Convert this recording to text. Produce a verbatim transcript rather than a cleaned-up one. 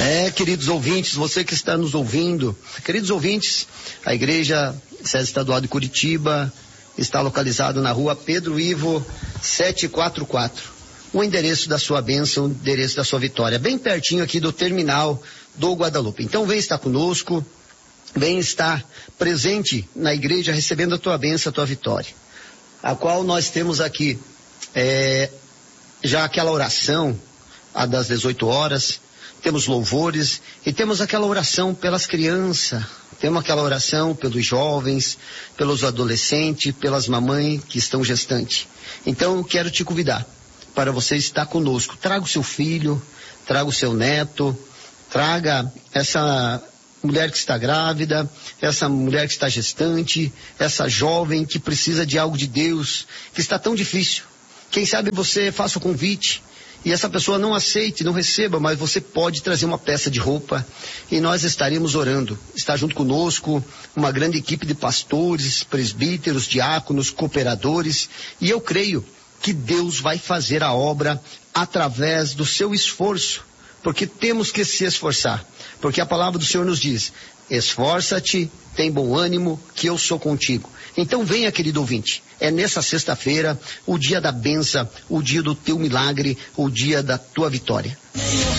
É, queridos ouvintes, você que está nos ouvindo, queridos ouvintes, a Igreja Sede Estadual de Curitiba está localizada na rua Pedro Ivo setecentos e quarenta e quatro. O endereço da sua bênção, o endereço da sua vitória, bem pertinho aqui do terminal do Guadalupe. Então vem estar conosco, vem estar presente na igreja recebendo a tua bênção, a tua vitória. A qual nós temos aqui é, já aquela oração, a das dezoito horas, temos louvores e temos aquela oração pelas crianças, temos aquela oração pelos jovens, pelos adolescentes, pelas mamães que estão gestantes. Então eu quero te convidar para você estar conosco. Traga o seu filho, traga o seu neto, traga essa mulher que está grávida, essa mulher que está gestante, essa jovem que precisa de algo de Deus, que está tão difícil. Quem sabe você faça o convite e essa pessoa não aceite, não receba, mas você pode trazer uma peça de roupa e nós estaremos orando. Está junto conosco uma grande equipe de pastores, presbíteros, diáconos, cooperadores, e eu creio que Deus vai fazer a obra através do seu esforço, porque temos que se esforçar, porque a palavra do Senhor nos diz: esforça-te, tem bom ânimo, que eu sou contigo. Então venha, querido ouvinte, é nessa sexta-feira, o dia da bênção, o dia do teu milagre, o dia da tua vitória.